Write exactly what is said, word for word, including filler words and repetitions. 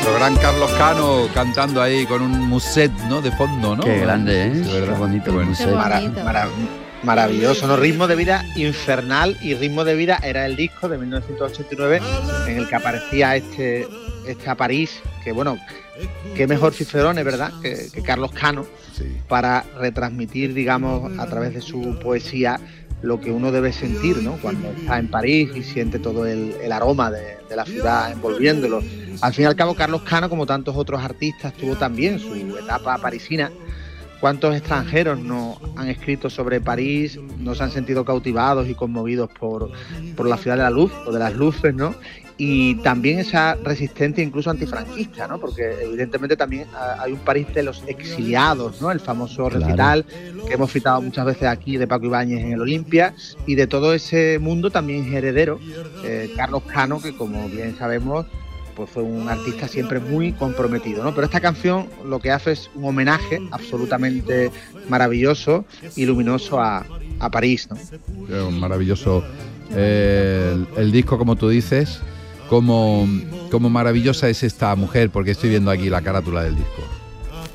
Nuestro gran Carlos Cano cantando ahí con un muset, ¿no? De fondo, ¿no? Qué grande, ¿eh? De verdad. Qué bonito, Qué bueno. muset. Mara, mara, maravilloso, ¿no? Ritmo de vida infernal, y Ritmo de vida era el disco de mil novecientos ochenta y nueve en el que aparecía este, este a París, que bueno, qué mejor Cicerone, ¿verdad? Que, que Carlos Cano, Sí. para retransmitir, digamos, a través de su poesía lo que uno debe sentir, ¿no? Cuando está en París y siente todo el, el aroma de, de la ciudad envolviéndolo. Al fin y al cabo, Carlos Cano, como tantos otros artistas, tuvo también su etapa parisina. ¿Cuántos extranjeros no han escrito sobre París, no se han sentido cautivados y conmovidos por, por la ciudad de la luz o de las luces, ¿no? Y también esa resistencia incluso antifranquista, ¿no? Porque evidentemente también hay un París de los exiliados, ¿no? El famoso recital, claro, que hemos citado muchas veces aquí, de Paco Ibáñez en el Olimpia, y de todo ese mundo también es heredero eh, Carlos Cano, que como bien sabemos, pues fue un artista siempre muy comprometido, ¿no? Pero esta canción lo que hace es un homenaje absolutamente maravilloso y luminoso a, a París, ¿no? Es un maravilloso eh, el, el disco, como tú dices. Cómo, cómo maravillosa es esta mujer, porque estoy viendo aquí la carátula del disco.